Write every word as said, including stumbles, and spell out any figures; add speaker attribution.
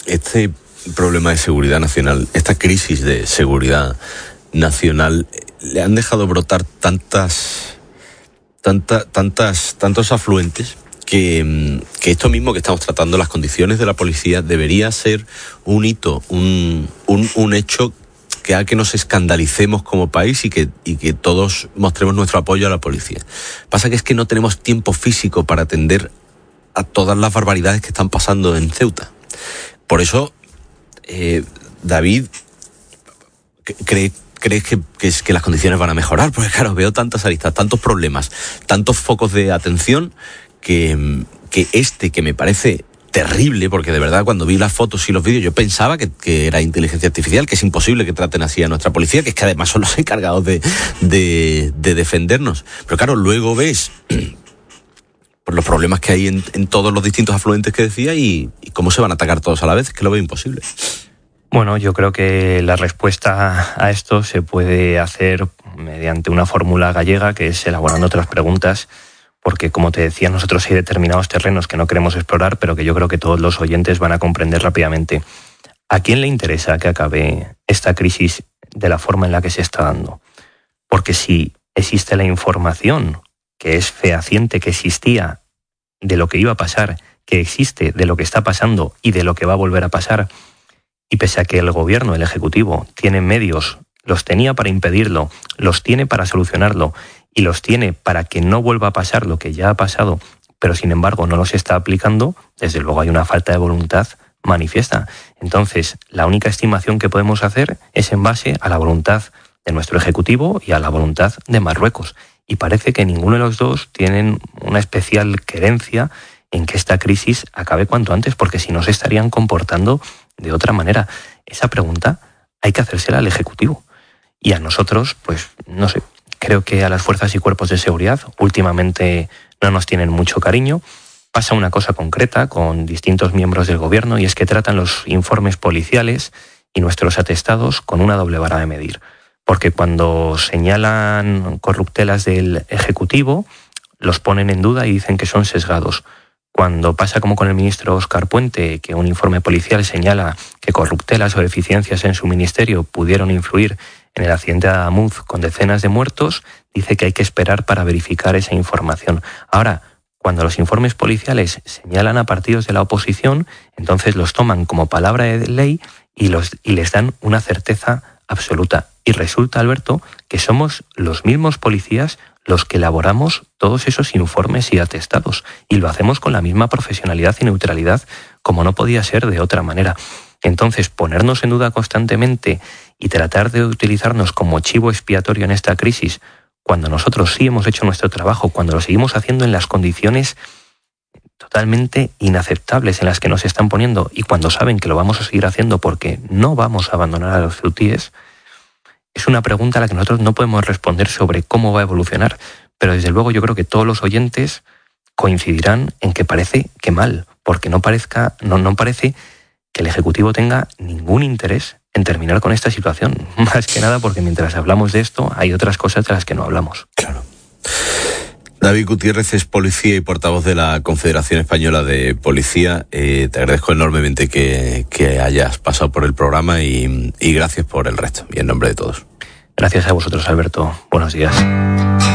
Speaker 1: este problema de seguridad nacional, esta crisis de seguridad nacional, le han dejado brotar tantas, tanta, tantas, tantos afluentes que, que esto mismo que estamos tratando, las condiciones de la policía, debería ser un hito, un, un, un hecho que haga que nos escandalicemos como país y que, y que todos mostremos nuestro apoyo a la policía. Pasa que es que no tenemos tiempo físico para atender a todas las barbaridades que están pasando en Ceuta. Por eso, eh, David, ¿cree, ¿crees que, que, es, que las condiciones van a mejorar? Porque claro, veo tantas aristas, tantos problemas, tantos focos de atención que, que este, que me parece terrible, porque de verdad cuando vi las fotos y los vídeos yo pensaba que, que era inteligencia artificial, que es imposible que traten así a nuestra policía, que es que además son los encargados de, de, de defendernos. Pero claro, luego ves por los problemas que hay en, en todos los distintos afluentes que decía y, y cómo se van a atacar todos a la vez, es que lo veo imposible.
Speaker 2: Bueno, yo creo que la respuesta a esto se puede hacer mediante una fórmula gallega, que es elaborando otras preguntas, porque, como te decía, nosotros hay determinados terrenos que no queremos explorar, pero que yo creo que todos los oyentes van a comprender rápidamente. ¿A quién le interesa que acabe esta crisis de la forma en la que se está dando? Porque si existe la información que es fehaciente, que existía de lo que iba a pasar, que existe de lo que está pasando y de lo que va a volver a pasar, y pese a que el gobierno, el ejecutivo, tiene medios, los tenía para impedirlo, los tiene para solucionarlo, y los tiene para que no vuelva a pasar lo que ya ha pasado, pero sin embargo no los está aplicando, desde luego hay una falta de voluntad manifiesta. Entonces, la única estimación que podemos hacer es en base a la voluntad de nuestro Ejecutivo y a la voluntad de Marruecos. Y parece que ninguno de los dos tienen una especial querencia en que esta crisis acabe cuanto antes, porque si no se estarían comportando de otra manera. Esa pregunta hay que hacérsela al Ejecutivo. Y a nosotros, pues, no sé, creo que a las fuerzas y cuerpos de seguridad últimamente no nos tienen mucho cariño. Pasa una cosa concreta con distintos miembros del gobierno y es que tratan los informes policiales y nuestros atestados con una doble vara de medir. Porque cuando señalan corruptelas del Ejecutivo, los ponen en duda y dicen que son sesgados. Cuando pasa como con el ministro Óscar Puente, que un informe policial señala que corruptelas o deficiencias en su ministerio pudieron influir en el accidente de Adamuz con decenas de muertos, dice que hay que esperar para verificar esa información. Ahora, cuando los informes policiales señalan a partidos de la oposición, entonces los toman como palabra de ley y, los, y les dan una certeza absoluta. Y resulta, Alberto, que somos los mismos policías los que elaboramos todos esos informes y atestados. Y lo hacemos con la misma profesionalidad y neutralidad como no podía ser de otra manera. Entonces, ponernos en duda constantemente y tratar de utilizarnos como chivo expiatorio en esta crisis, cuando nosotros sí hemos hecho nuestro trabajo, cuando lo seguimos haciendo en las condiciones totalmente inaceptables en las que nos están poniendo y cuando saben que lo vamos a seguir haciendo porque no vamos a abandonar a los ceutíes, es una pregunta a la que nosotros no podemos responder sobre cómo va a evolucionar, pero desde luego yo creo que todos los oyentes coincidirán en que parece que mal, porque no parezca, no, no parece que el Ejecutivo tenga ningún interés en terminar con esta situación. Más que nada porque mientras hablamos de esto hay otras cosas de las que no hablamos.
Speaker 1: Claro. David Gutiérrez es policía y portavoz de la Confederación Española de Policía. Eh, te agradezco enormemente que, que hayas pasado por el programa y, y gracias por el resto. Y en nombre de todos.
Speaker 2: Gracias a vosotros, Alberto. Buenos días.